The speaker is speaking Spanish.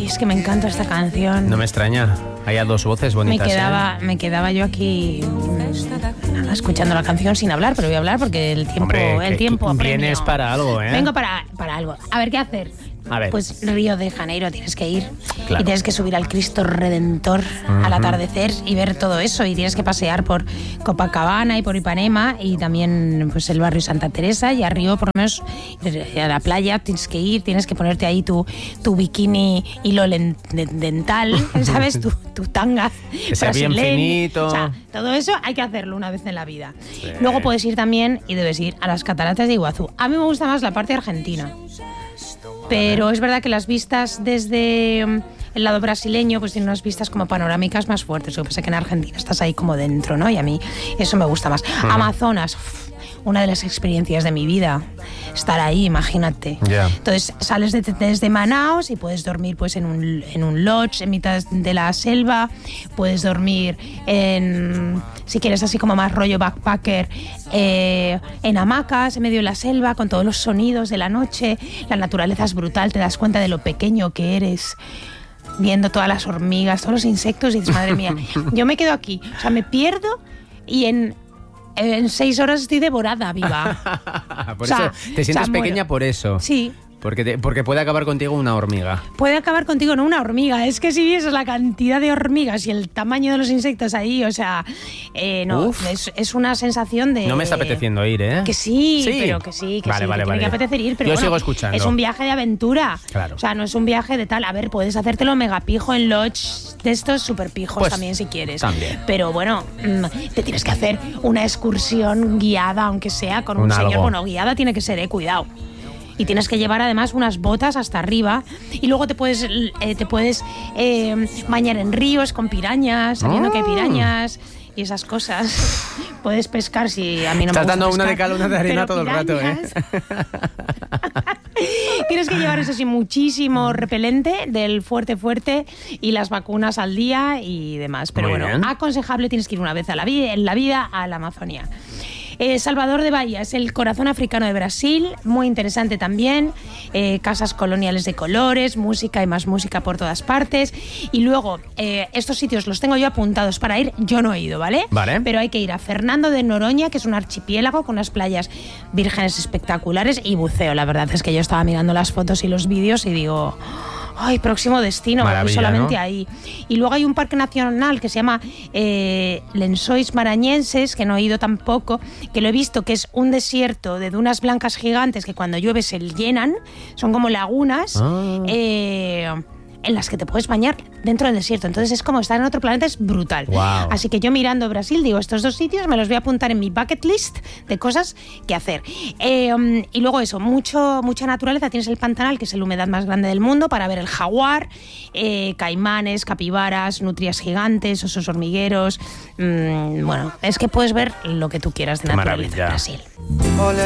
es que me encanta esta canción. No me extraña. Hay dos voces bonitas. Me quedaba yo aquí nada, escuchando la canción sin hablar, pero voy a hablar porque el tiempo, Hombre, el tiempo apremia. Vienes para algo, ¿eh? Vengo para algo. A ver, ¿qué hacer? A ver. Pues Río de Janeiro tienes que ir. Claro. Y tienes que subir al Cristo Redentor al atardecer y ver todo eso. Y tienes que pasear por Copacabana y por Ipanema y también pues el barrio Santa Teresa y a Río, por lo menos a la playa tienes que ir, tienes que ponerte ahí tu bikini hilo dental, ¿sabes? tu tanga que sea bien finito. O sea, todo eso hay que hacerlo una vez en la vida. Sí. Luego puedes ir también y debes ir a las cataratas de Iguazú. A mí me gusta más la parte argentina. Pero es verdad que las vistas desde el lado brasileño pues tienen unas vistas como panorámicas más fuertes. Lo que pasa es que en Argentina estás ahí como dentro, ¿no? Y a mí eso me gusta más. Amazonas, una de las experiencias de mi vida. Estar ahí, imagínate. Yeah. Entonces sales desde Manaos y puedes dormir pues en un lodge en mitad de la selva. Puedes dormir si quieres así como más rollo backpacker, en hamacas en medio de la selva con todos los sonidos de la noche. La naturaleza es brutal, te das cuenta de lo pequeño que eres viendo todas las hormigas, todos los insectos y dices, madre mía, yo me quedo aquí, o sea, me pierdo y en 6 horas estoy devorada viva. Por eso te sientes pequeña por eso. Sí. Porque puede acabar contigo una hormiga. Puede acabar contigo, no una hormiga. Es que si vieses la cantidad de hormigas y el tamaño de los insectos ahí, o sea, no, es una sensación de... No me está apeteciendo ir, ¿eh? Que sí, pero que sí, que vale. tiene que apetecer ir. Pero yo sigo escuchando. Es un viaje de aventura. Claro. O sea, no es un viaje de tal. A ver, puedes hacértelo mega pijo en lodge de estos super pijos pues, también si quieres. También. Pero bueno, te tienes que hacer una excursión guiada, aunque sea con un señor. Bueno, guiada tiene que ser, cuidado. Y tienes que llevar además unas botas hasta arriba y luego te puedes bañar en ríos con pirañas, sabiendo que hay pirañas y esas cosas. Puedes pescar si a mí no me gusta. Estás dando pescar, una de cal, una de arena todo pirañas, el rato, Tienes que llevar eso sí muchísimo repelente del fuerte y las vacunas al día y demás. Pero muy bien. Aconsejable, tienes que ir una vez en la vida a la Amazonia. Salvador de Bahía es el corazón africano de Brasil, muy interesante también, casas coloniales de colores, música y más música por todas partes. Y luego, estos sitios los tengo yo apuntados para ir, yo no he ido, ¿vale? Pero hay que ir a Fernando de Noronha, que es un archipiélago con unas playas vírgenes espectaculares y buceo. La verdad es que yo estaba mirando las fotos y los vídeos y digo... ¡Ay, próximo destino! Maravilla, solamente ¿no? Ahí. Y luego hay un parque nacional que se llama Lençóis Maranhenses, que no he ido tampoco, que lo he visto, que es un desierto de dunas blancas gigantes que cuando llueve se llenan, son como lagunas, en las que te puedes bañar dentro del desierto. Entonces es como estar en otro planeta, es brutal. Wow. Así que yo mirando Brasil digo, estos dos sitios me los voy a apuntar en mi bucket list de cosas que hacer. Y luego eso, mucha naturaleza. Tienes el Pantanal, que es la humedad más grande del mundo, para ver el jaguar, caimanes, capibaras, nutrias gigantes, osos hormigueros. Bueno, es que puedes ver lo que tú quieras de naturaleza en Brasil.